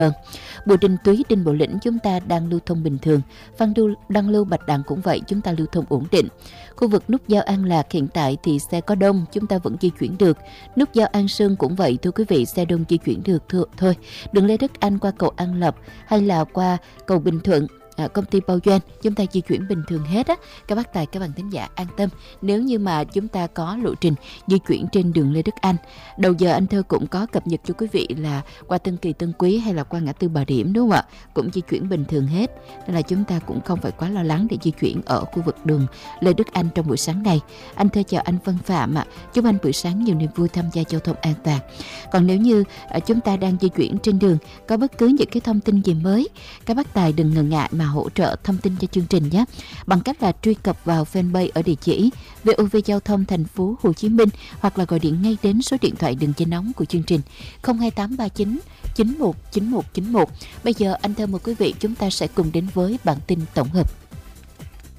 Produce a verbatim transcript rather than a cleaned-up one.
Vâng, Bùi Đình Túy, Đinh Bộ Lĩnh chúng ta đang lưu thông bình thường. Phan Đu, Đăng Lưu, Bạch Đằng cũng vậy, chúng ta lưu thông ổn định. Khu vực nút giao An Lạc hiện tại thì xe có đông, chúng ta vẫn di chuyển được. Nút giao An Sương cũng vậy, thưa quý vị, xe đông di chuyển được th- thôi. Đường Lê Đức Anh qua cầu An Lập hay là qua cầu Bình Thuận, À, công ty Bao Doanh, chúng ta di chuyển bình thường hết á. Các bác tài, các bạn thính giả an tâm. Nếu như mà chúng ta có lộ trình di chuyển trên đường Lê Đức Anh, đầu giờ anh Thơ cũng có cập nhật cho quý vị là qua Tân Kỳ, Tân Quý hay là qua ngã tư Bà Điểm, đúng không ạ? Cũng di chuyển bình thường hết, nên là chúng ta cũng không phải quá lo lắng để di chuyển ở khu vực đường Lê Đức Anh trong buổi sáng này. Anh Thơ chào anh Văn Phạm ạ. Chúc anh buổi sáng nhiều niềm vui, tham gia giao thông an toàn. Còn nếu như à, chúng ta đang di chuyển trên đường có bất cứ những cái thông tin gì mới, các bác tài đừng ngần ngại mà hỗ trợ thông tin cho chương trình nhé, bằng cách là truy cập vào fanpage ở địa chỉ vê o vê Giao thông Thành phố Hồ Chí Minh, hoặc là gọi điện ngay đến số điện thoại đường dây nóng của chương trình không hai tám ba chín chín một chín một chín một. Bây giờ anh Thơ mời quý vị chúng ta sẽ cùng đến với bản tin tổng hợp.